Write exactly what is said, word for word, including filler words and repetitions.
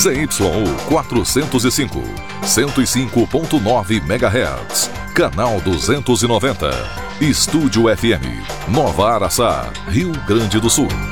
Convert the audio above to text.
Z Y U quatrocentos e cinco, cento e cinco ponto nove megahertz. Canal duzentos e noventa. Estúdio F M, Nova Araçá, Rio Grande do Sul.